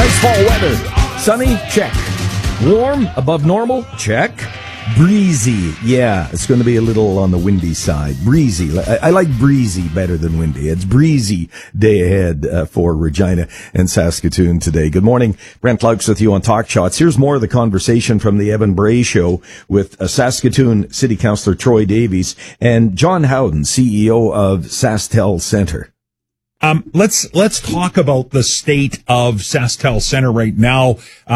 Nice fall weather. Sunny? Check. Warm? Above normal? Check. Breezy. Yeah, it's going to be a little on the windy side. Breezy. I like breezy better than windy. It's breezy day ahead for Regina and Saskatoon today. Good morning. Brent Laux with you on Talk Shots. Here's more of the conversation from the Evan Bray Show with Saskatoon City Councillor Troy Davies and John Howden, CEO of SaskTel Centre. Let's talk about the state of SaskTel Centre right now.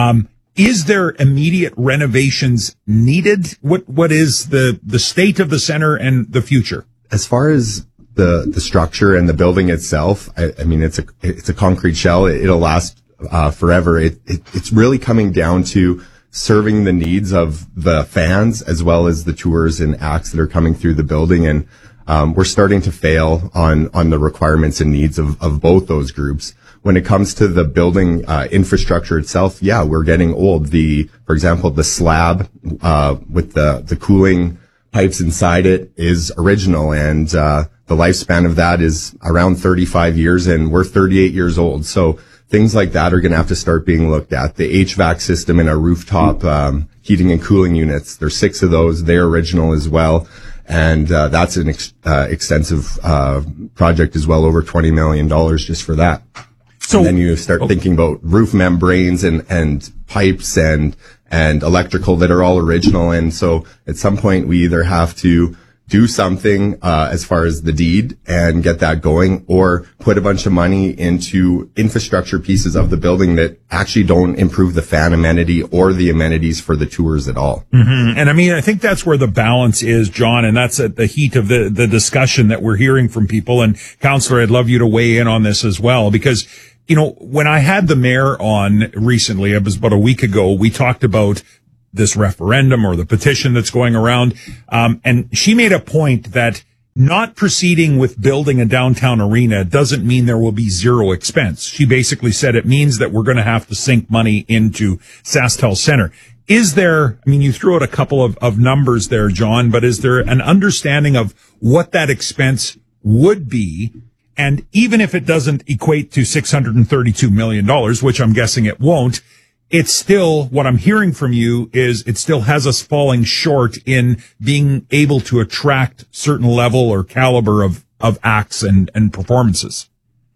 Is there immediate renovations needed? What is the state of the center and the future? As far as the structure and the building itself, I mean, it's a concrete shell. It'll last forever. It's really coming down to serving the needs of the fans as well as the tours and acts that are coming through the building. And we're starting to fail on the requirements and needs of both those groups. When it comes to the building infrastructure itself, yeah, we're getting old. For example, the slab with the cooling pipes inside it is original, and the lifespan of that is around 35 years, and we're 38 years old. So things like that are going to have to start being looked at. The HVAC system in our rooftop heating and cooling units, there's 6 of those. They're original as well. And that's an extensive project as well, over $20 million just for that. So, and then you start thinking about roof membranes and pipes and electrical that are all original. And so at some point we either have to do something as far as the deed and get that going, or put a bunch of money into infrastructure pieces of the building that actually don't improve the fan amenity or the amenities for the tours at all. Mm-hmm. And I mean, I think that's where the balance is, John, and that's at the heat of the discussion that we're hearing from people. And Councillor, I'd love you to weigh in on this as well, because you know, when I had the mayor on recently, it was about a week ago, we talked about this referendum or the petition that's going around. And she made a point that not proceeding with building a downtown arena doesn't mean there will be zero expense. She basically said it means that we're going to have to sink money into SaskTel Centre. Is there, I mean, you threw out a couple of numbers there, John, but is there an understanding of what that expense would be? And even if it doesn't equate to $632 million, which I'm guessing it won't, it's still, what I'm hearing from you is it still has us falling short in being able to attract certain level or caliber of acts and performances.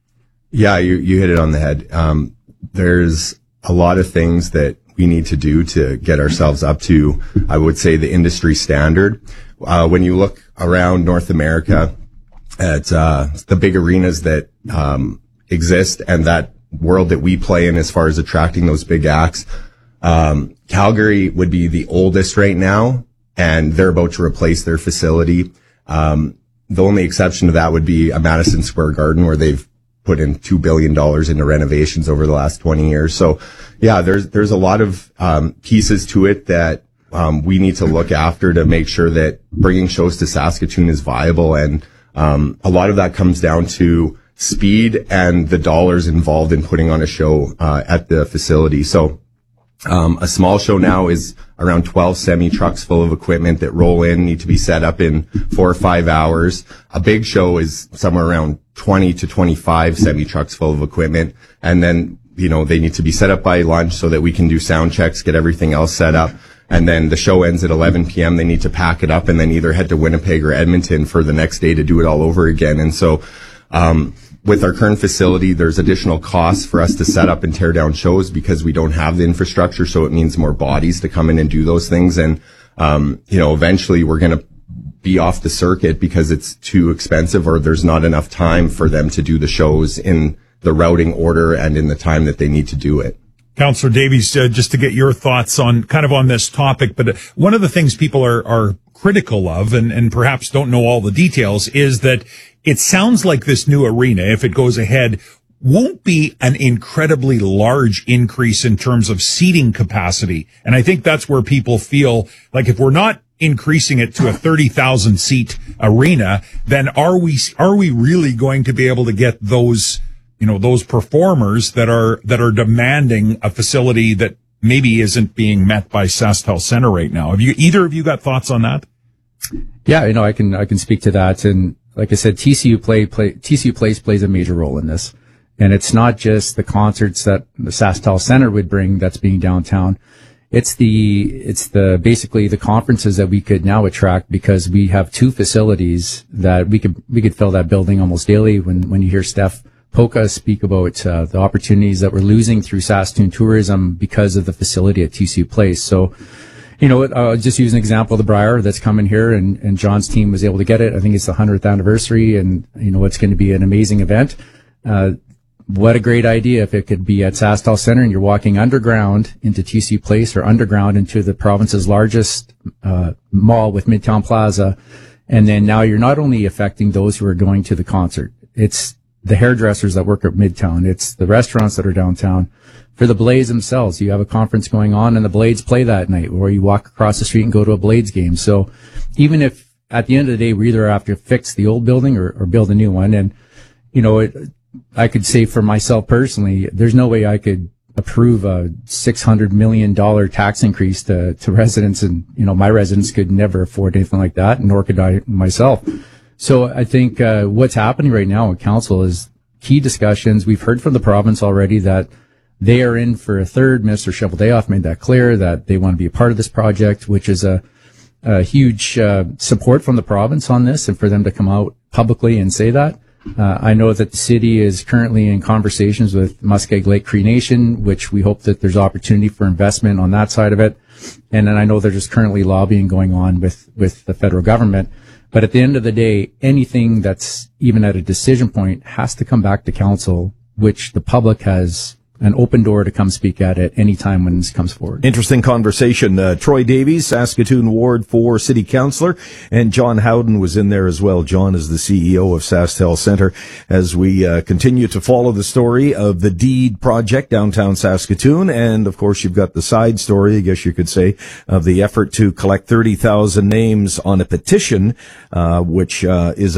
Yeah, you hit it on the head. There's a lot of things that we need to do to get ourselves up to, I would say, the industry standard. When you look around North America, at the big arenas that exist and that world that we play in as far as attracting those big acts. Calgary would be the oldest right now, and they're about to replace their facility. The only exception to that would be a Madison Square Garden, where they've put in $2 billion into renovations over the last 20 years. So yeah, there's a lot of pieces to it that we need to look after to make sure that bringing shows to Saskatoon is viable. And a lot of that comes down to speed and the dollars involved in putting on a show at the facility. So a small show now is around 12 semi-trucks full of equipment that roll in, need to be set up in 4 or 5 hours. A big show is somewhere around 20 to 25 semi-trucks full of equipment. And then, you know, they need to be set up by lunch so that we can do sound checks, get everything else set up. And then the show ends at 11 p.m. They need to pack it up and then either head to Winnipeg or Edmonton for the next day to do it all over again. And so, with our current facility, there's additional costs for us to set up and tear down shows because we don't have the infrastructure. So it means more bodies to come in and do those things. And, you know, eventually we're going to be off the circuit because it's too expensive or there's not enough time for them to do the shows in the routing order and in the time that they need to do it. Councillor Davies, just to get your thoughts on this topic, but one of the things people are critical of and perhaps don't know all the details is that it sounds like this new arena, if it goes ahead, won't be an incredibly large increase in terms of seating capacity. And I think that's where people feel like if we're not increasing it to a 30,000 seat arena, then are we really going to be able to get those, you know, those performers that are demanding a facility that maybe isn't being met by SaskTel Centre right now? Have either of you got thoughts on that? Yeah, you know, I can speak to that. And like I said, TCU Place plays a major role in this. And it's not just the concerts that the SaskTel Center would bring that's being downtown. It's basically the conferences that we could now attract, because we have 2 facilities that we could fill that building almost daily. When you hear Steph Polka speak about the opportunities that we're losing through Saskatoon tourism because of the facility at TCU Place. So, I'll just use an example of the Briar that's coming here, and John's team was able to get it. I think it's the 100th anniversary, and it's going to be an amazing event. What a great idea if it could be at SaskTel Center and you're walking underground into TC Place, or underground into the province's largest mall with Midtown Plaza. And then now you're not only affecting those who are going to the concert. It's the hairdressers that work at Midtown. It's the restaurants that are downtown. For the Blades themselves, you have a conference going on and the Blades play that night, or you walk across the street and go to a Blades game. So even if at the end of the day, we either have to fix the old building or build a new one. And, I could say for myself personally, there's no way I could approve a $600 million tax increase to residents. And, my residents could never afford anything like that, nor could I myself. So I think what's happening right now in council is key discussions. We've heard from the province already that they are in for a third. Minister Cheveldayoff made that clear, that they want to be a part of this project, which is a huge support from the province on this, and for them to come out publicly and say that. I know that the city is currently in conversations with Muskeg Lake Cree Nation, which we hope that there's opportunity for investment on that side of it. And then I know there's currently lobbying going on with the federal government. But at the end of the day, anything that's even at a decision point has to come back to council, which the public has an open door to come speak at any time when this comes forward. Interesting conversation. Troy Davies, Saskatoon Ward 4 City Councillor, and John Howden was in there as well. John is the CEO of SaskTel Center, as we continue to follow the story of the Deed project downtown Saskatoon. And of course, you've got the side story, I guess you could say, of the effort to collect 30,000 names on a petition, which is